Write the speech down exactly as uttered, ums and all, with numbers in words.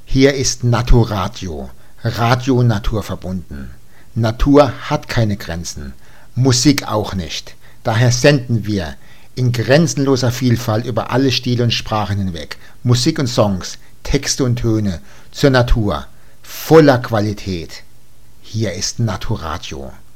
Hier ist Naturadio, Radio naturverbunden. Natur hat keine Grenzen, Musik auch nicht. Daher senden wir in grenzenloser Vielfalt über alle Stile und Sprachen hinweg Musik und Songs, Texte und Töne zur Natur, voller Qualität. Hier ist Naturadio.